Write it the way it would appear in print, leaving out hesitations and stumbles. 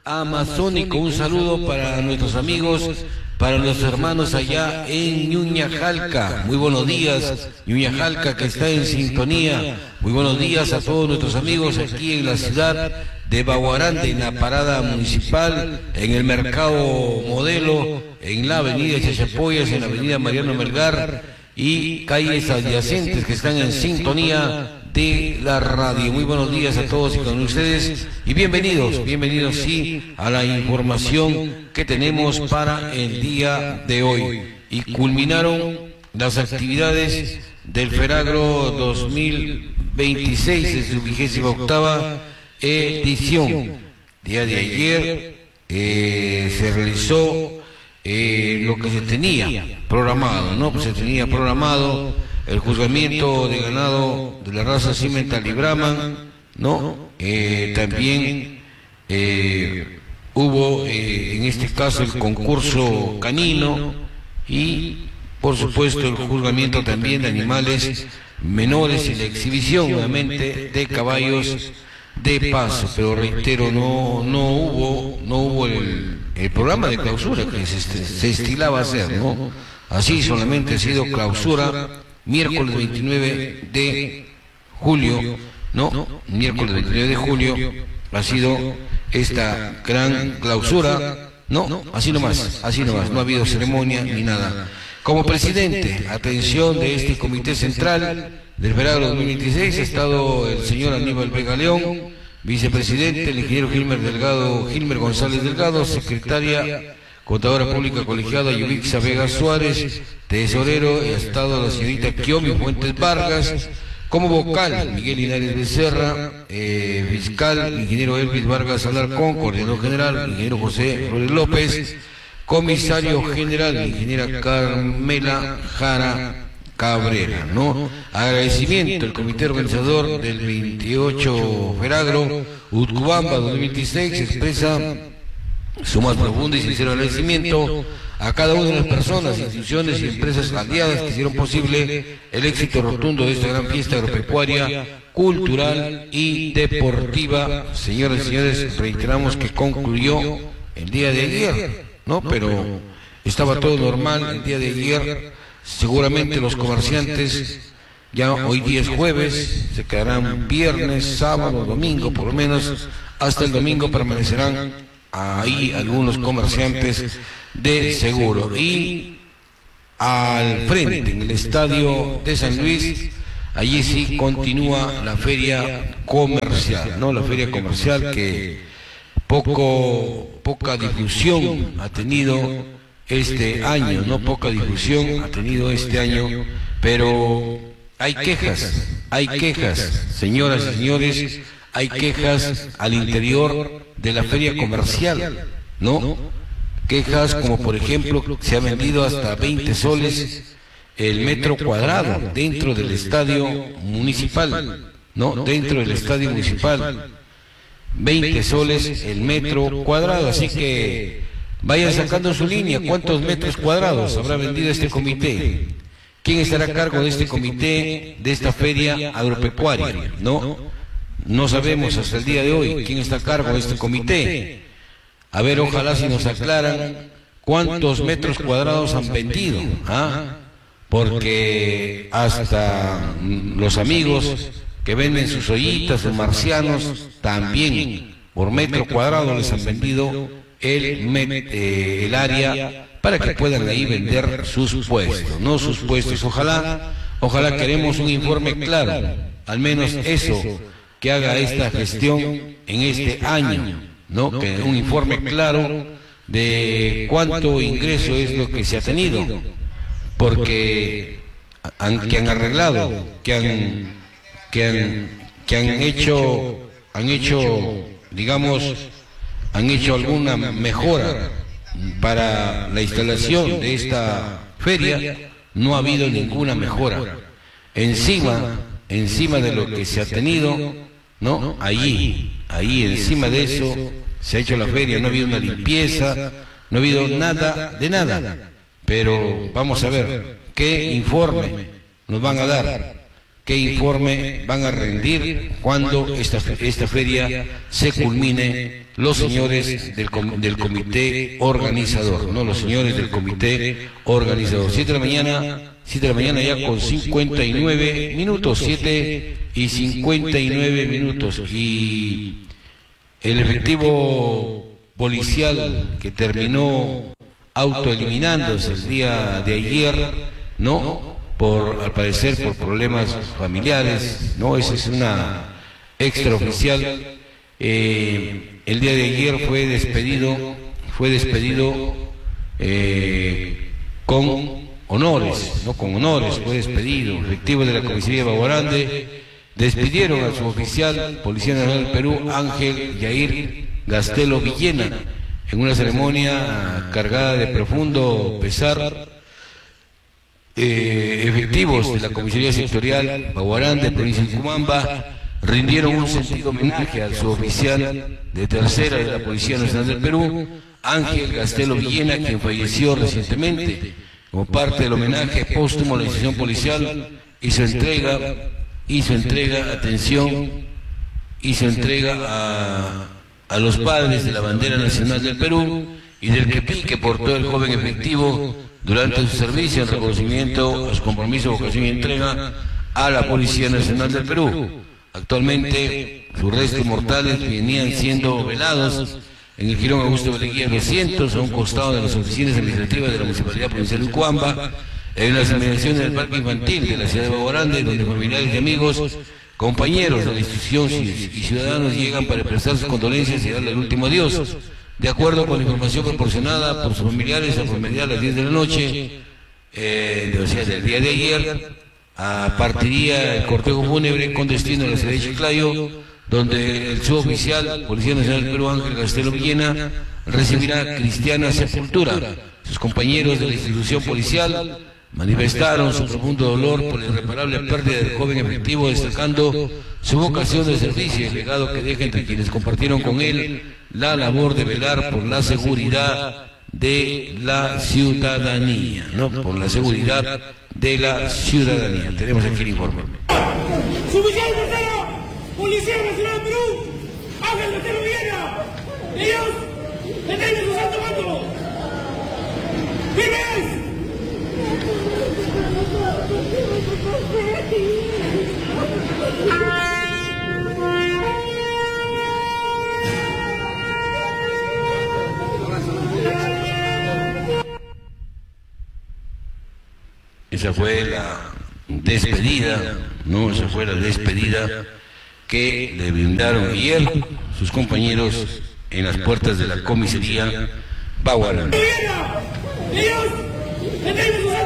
amazónico. Un saludo para nuestros amigos, para los hermanos allá en Ñuñajalca. Muy buenos días, Ñuñajalca, que está en sintonía. Muy buenos días a todos nuestros amigos aquí en la ciudad de Baguarante, en la parada municipal, en el mercado Modelo, en la avenida Chachapoyas, en la avenida Mariano Melgar y calles adyacentes que están en sintonía de la radio. Muy buenos días a todos y con ustedes y bienvenidos sí a la información que tenemos para el día de hoy. Y culminaron las actividades del FERAGRO 2026 en su 28ª edición. Día de ayer se realizó lo que se tenía programado, ¿no? Pues se tenía programado el juzgamiento de ganado de la raza Simmental y Brahman, ¿no? También hubo en este caso el concurso canino y por supuesto el juzgamiento también de animales menores y la exhibición nuevamente de caballos de paso, pero reitero, no hubo el programa de clausura que se estilaba hacer, ¿no? Así solamente ha sido clausura miércoles 29 de julio, ¿no? Miércoles 29 de julio ha sido esta gran clausura, ¿no? Así nomás, no ha habido ceremonia ni nada. Como presidente, atención de este comité central del FERAGRO 2026 ha estado el señor Aníbal Vega León, vicepresidente, el ingeniero Gilmer González Delgado, secretaria, contadora pública colegiada Yulixa Vega Suárez, tesorero, ha estado la señorita Kiomi Fuentes Vargas, como vocal Miguel Linares Becerra, fiscal, ingeniero Elvis Vargas Alarcón, coordinador general, ingeniero José Flores López, comisario general, ingeniera Carmela Jara Cabrera, ¿no? Agradecimiento al comité organizador del 28 FERAGRO Utcubamba 2026 expresa su más profundo y sincero agradecimiento a cada una de las personas, instituciones y empresas aliadas que hicieron posible el éxito rotundo de esta gran fiesta agropecuaria, cultural y deportiva. Señoras y señores, reiteramos que concluyó el día de ayer, ¿no? Pero estaba todo normal el día de ayer. Seguramente los comerciantes, ya hoy día es jueves, se quedarán viernes, sábado, domingo, por lo menos hasta el domingo permanecerán ahí algunos comerciantes de seguro. Y al frente, en el estadio de San Luis, allí sí continúa la feria comercial, ¿no? La feria comercial que poca difusión ha tenido este año, no poca difusión ha tenido este año, pero hay quejas, señoras y señores, hay quejas al interior de la feria comercial, ¿no? Quejas como por ejemplo, se ha vendido hasta 20 soles el metro cuadrado dentro del estadio municipal, ¿no? Dentro del estadio municipal, 20 soles el metro cuadrado, así que vayan sacando su línea, ¿cuántos metros cuadrados habrá vendido este comité? ¿Quién estará a cargo de este comité, de esta feria agropecuaria? No sabemos hasta el día de hoy quién está a cargo de este comité. A ver, ojalá si nos aclaran cuántos metros cuadrados han vendido, ¿ah? Porque hasta los amigos que venden sus ollitas, sus marcianos, también por metro cuadrado les han vendido el área para que puedan ahí vender sus puestos, no sus puestos. Ojalá queremos un informe claro, al menos eso, que haga esta gestión en este año, ¿no? Que un informe claro de cuánto ingreso es lo que se ha tenido, porque que han arreglado, que han hecho, digamos, han hecho alguna mejora para la instalación de esta feria. No ha habido ninguna mejora. Encima de lo que se ha tenido, ¿no? Ahí encima de eso se ha hecho la feria, no ha habido una limpieza, no ha habido nada de nada. Pero vamos a ver qué informe nos van a dar qué informe van a rendir cuando esta feria se culmine los señores del comité organizador, ¿no? Los señores del comité organizador. 7 de la mañana ya con 59 minutos, 7:59 minutos. Y el efectivo policial que terminó autoeliminándose el día de ayer, ¿no? Al parecer por problemas familiares, ¿no? Esa es una extraoficial. El día de ayer fue despedido con honores, ¿no? Con honores fue despedido. Efectivos de la comisaría de Baguarande despidieron a su oficial, Policía Nacional del Perú, Ángel Yair Gastelo Villena, en una ceremonia cargada de profundo pesar. Efectivos de la comisaría sectorial Baguarande, provincia de Cumamba, rindieron un sentido homenaje al suboficial de tercera de la Policía Nacional del Perú, Ángel Gastelo Villena, quien falleció recientemente. Como parte del homenaje póstumo a la institución policial y su entrega, a los padres de la bandera nacional del Perú y del kepil que portó el joven efectivo durante su servicio en reconocimiento a su compromiso, vocación y entrega a la Policía Nacional del Perú. Actualmente sus restos mortales venían siendo velados en el Jirón Augusto Beleguía 200, a un costado de las oficinas administrativas de la Municipalidad Provincial de Cuamba, en las inmediaciones del Parque Infantil de la ciudad de Baguarande, donde familiares y amigos, compañeros de la institución y ciudadanos llegan para expresar sus condolencias y darle el último adiós. De acuerdo con la información proporcionada por sus familiares, a promediar a las 10 de la noche, o sea, del día de ayer, partiría el cortejo fúnebre con destino a la ciudad de Chiclayo, donde el suboficial, Policía Nacional del Perú, Ángel Gastelo Villena, recibirá cristiana sepultura. Sus compañeros de la institución policial manifestaron su profundo dolor por la irreparable pérdida del joven efectivo, destacando su vocación de servicio y el legado que deja entre quienes compartieron con él la labor de velar por la seguridad de la ciudadanía, ¿no? Por la seguridad de la ciudadanía. Tenemos aquí el informe. Suboficial tercero, Policía Nacional del Perú, Ángel Gastelo Villena. Ellos detengan su santo mando. ¡Firmes! Esa fue la despedida, ¿no? Esa fue la despedida que le brindaron ayer sus compañeros en las puertas de la comisaría Baguarande. ¡Ellos detengan su